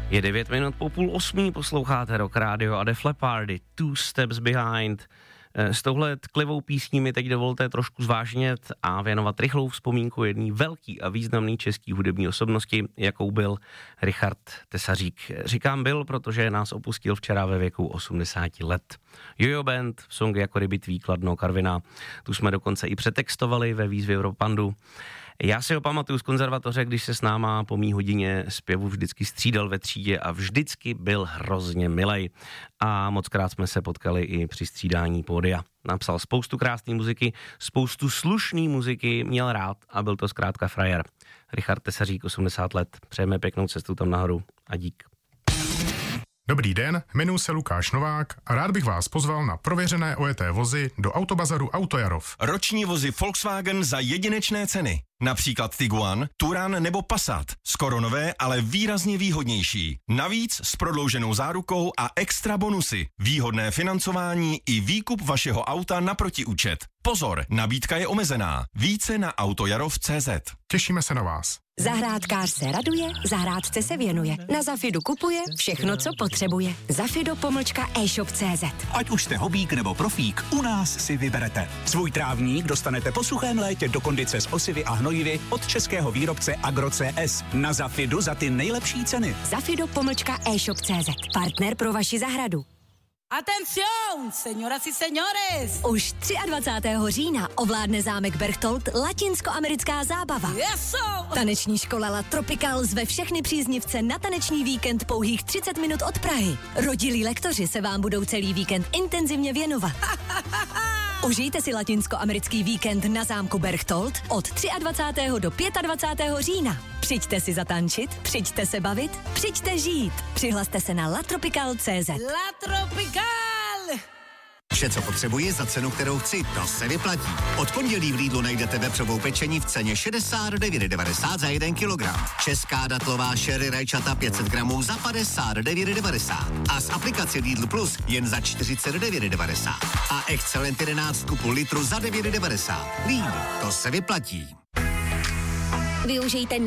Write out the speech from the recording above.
Je 9 minut po 7:30, posloucháte Rock Radio a Def Leppard, Two Steps Behind. S touhle tklivou písní mi teď dovolte trošku zvážnět a věnovat rychlou vzpomínku jedný velký a významný český hudební osobnosti, jakou byl Richard Tesařík. Říkám byl, protože nás opustil včera ve věku 80 let. Jojo Band, songy jako Rybitví, Kladno, Karviná, tu jsme dokonce i přetextovali ve výzvě Europandu. Já si ho pamatuju z konzervatoře, když se s náma po mý hodině zpěvu vždycky střídal ve třídě a vždycky byl hrozně milej. A mockrát jsme se potkali i při střídání pódia. Napsal spoustu krásné muziky, spoustu slušné muziky, měl rád a byl to zkrátka frajer. Richard Tesařík, 80 let, přejeme pěknou cestu tam nahoru a dík. Dobrý den, jmenuji se Lukáš Novák a rád bych vás pozval na prověřené ojeté vozy do Autobazaru Autojarov. Roční vozy Volkswagen za jedinečné ceny. Například Tiguan, Touran nebo Passat. Skoro nové, ale výrazně výhodnější. Navíc s prodlouženou zárukou a extra bonusy. Výhodné financování i výkup vašeho auta na protiúčet. Pozor, nabídka je omezená. Více na autojarov.cz. Těšíme se na vás. Zahrádkář se raduje, zahrádce se věnuje. Na Zafidu kupuje všechno, co potřebuje. Zafido-e-shop.cz. Ať už jste hobík nebo profík, u nás si vyberete. Svůj trávník dostanete po suchém létě do kondice s osivy a hnojivy od českého výrobce Agro-CS. Na Zafidu za ty nejlepší ceny. Zafido-e-shop.cz. Partner pro vaši zahradu. Atención, señoras y señores! Už 23. října ovládne zámek Berchtold latinskoamerická zábava. Eso! Taneční škola La Tropical zve všechny příznivce na taneční víkend pouhých 30 minut od Prahy. Rodilí lektoři se vám budou celý víkend intenzivně věnovat. Užijte si latinskoamerický víkend na zámku Berchtold od 23. do 25. října. Přijďte si zatančit, přijďte se bavit, přijďte žít. Přihlaste se na latropical.cz. La Tropical! Vše, co potřebuji za cenu, kterou chci, to se vyplatí. Od pondělí v Lidlu najdete vepřovou pečení v ceně 69,90 za 1 kilogram. Česká datlová sherry rajčata 500 gramů za 59,90. A s aplikací Lidl Plus jen za 49,90. A Excelent 11 kupu litru za 9,90. Lidl, to se vyplatí. Využijte